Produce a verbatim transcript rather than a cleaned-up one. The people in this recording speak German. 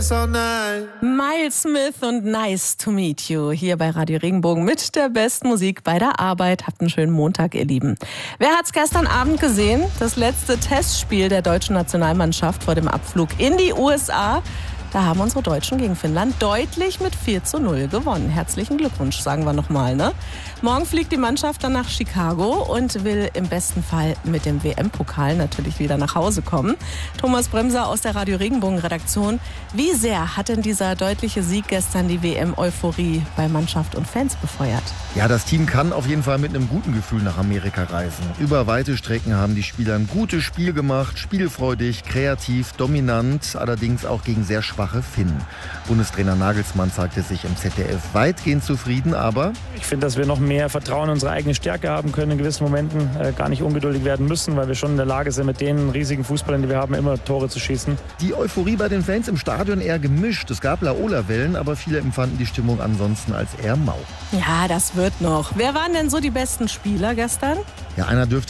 Miles Smith und Nice to Meet You hier bei Radio Regenbogen mit der besten Musik bei der Arbeit. Habt einen schönen Montag, ihr Lieben. Wer hat's gestern Abend gesehen? Das letzte Testspiel der deutschen Nationalmannschaft vor dem Abflug in die U S A. Da haben unsere Deutschen gegen Finnland deutlich mit vier zu null gewonnen. Herzlichen Glückwunsch, sagen wir nochmal, ne? Morgen fliegt die Mannschaft dann nach Chicago und will im besten Fall mit dem W M-Pokal natürlich wieder nach Hause kommen. Thomas Bremser aus der Radio Regenbogen-Redaktion. Wie sehr hat denn dieser deutliche Sieg gestern die W M-Euphorie bei Mannschaft und Fans befeuert? Ja, das Team kann auf jeden Fall mit einem guten Gefühl nach Amerika reisen. Über weite Strecken haben die Spieler ein gutes Spiel gemacht, spielfreudig, kreativ, dominant, allerdings auch gegen sehr schwache Finnen. Bundestrainer Nagelsmann zeigte sich im Z D F weitgehend zufrieden, aber ich finde, dass wir noch mehr Vertrauen in unsere eigene Stärke haben können in gewissen Momenten, äh, gar nicht ungeduldig werden müssen, weil wir schon in der Lage sind, mit den riesigen Fußballern, die wir haben, immer Tore zu schießen. Die Euphorie bei den Fans im Stadion eher gemischt. Es gab Laola-Wellen, aber viele empfanden die Stimmung ansonsten als eher mau. Ja, das wird noch. Wer waren denn so die besten Spieler gestern? Ja, einer dürfte